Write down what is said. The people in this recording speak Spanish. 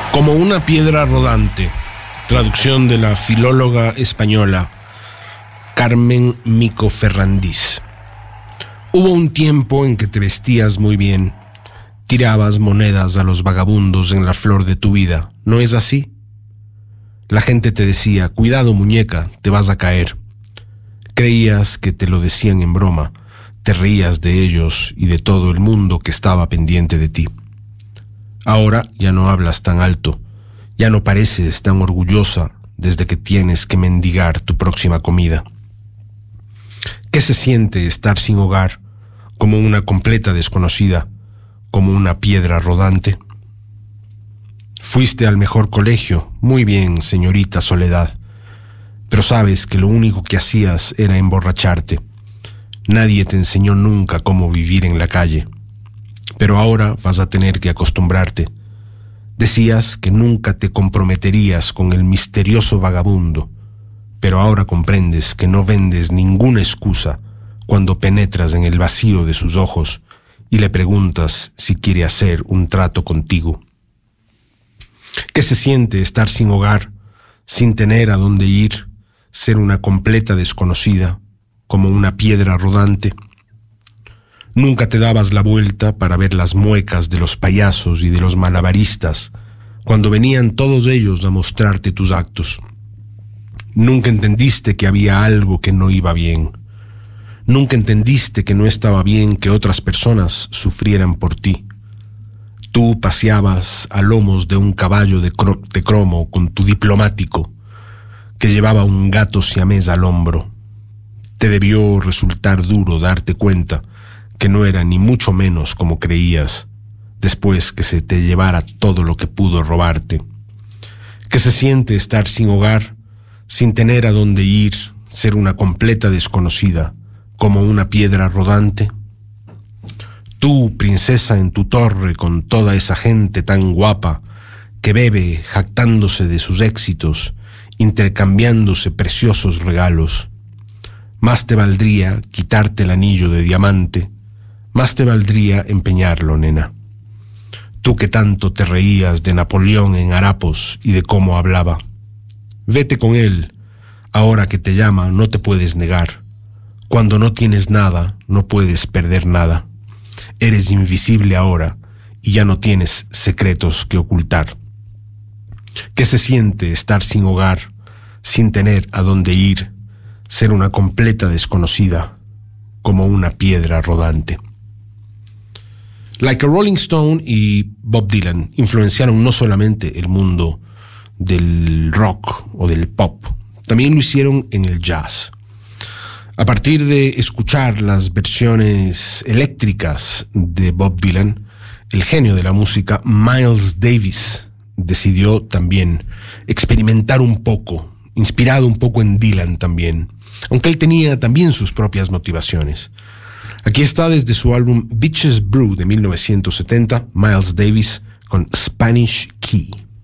Como una piedra rodante, traducción de la filóloga española Carmen Mico Ferrandís. Hubo un tiempo en que te vestías muy bien, tirabas monedas a los vagabundos en la flor de tu vida, ¿no es así? La gente te decía, cuidado muñeca, te vas a caer. Creías que te lo decían en broma, te reías de ellos y de todo el mundo que estaba pendiente de ti. Ahora ya no hablas tan alto, ya no pareces tan orgullosa desde que tienes que mendigar tu próxima comida. ¿Qué se siente estar sin hogar, como una completa desconocida, como una piedra rodante? Fuiste al mejor colegio, muy bien, señorita Soledad, pero sabes que lo único que hacías era emborracharte. Nadie te enseñó nunca cómo vivir en la calle, pero ahora vas a tener que acostumbrarte. Decías que nunca te comprometerías con el misterioso vagabundo, pero ahora comprendes que no vendes ninguna excusa cuando penetras en el vacío de sus ojos y le preguntas si quiere hacer un trato contigo. ¿Qué se siente estar sin hogar, sin tener a dónde ir, ser una completa desconocida, como una piedra rodante? Nunca te dabas la vuelta para ver las muecas de los payasos y de los malabaristas cuando venían todos ellos a mostrarte tus actos. Nunca entendiste que había algo que no iba bien. Nunca entendiste que no estaba bien que otras personas sufrieran por ti. Tú paseabas a lomos de un caballo de cromo con tu diplomático, que llevaba un gato siamés al hombro. Te debió resultar duro darte cuenta que no era ni mucho menos como creías, después que se te llevara todo lo que pudo robarte. ¿Qué se siente estar sin hogar, sin tener a dónde ir, ser una completa desconocida, como una piedra rodante? Tú, princesa en tu torre con toda esa gente tan guapa, que bebe jactándose de sus éxitos, intercambiándose preciosos regalos. Más te valdría quitarte el anillo de diamante, más te valdría empeñarlo, nena. Tú que tanto te reías de Napoleón en harapos y de cómo hablaba. Vete con él, ahora que te llama no te puedes negar. Cuando no tienes nada, no puedes perder nada. Eres invisible ahora y ya no tienes secretos que ocultar. ¿Qué se siente estar sin hogar, sin tener a dónde ir, ser una completa desconocida, como una piedra rodante? Like a Rolling Stone y Bob Dylan influenciaron no solamente el mundo del rock o del pop, también lo hicieron en el jazz. A partir de escuchar las versiones eléctricas de Bob Dylan, el genio de la música, Miles Davis, decidió también experimentar un poco, inspirado un poco en Dylan también, aunque él tenía también sus propias motivaciones. Aquí está desde su álbum Bitches Brew de 1970, Miles Davis con Spanish Key.